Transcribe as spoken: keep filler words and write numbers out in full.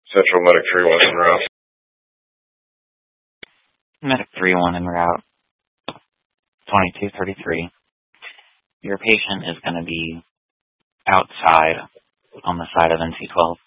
Central Medic three one en route. Medic three one en route. twenty-two thirty-three. Your patient is going to be outside on the side of N C twelve.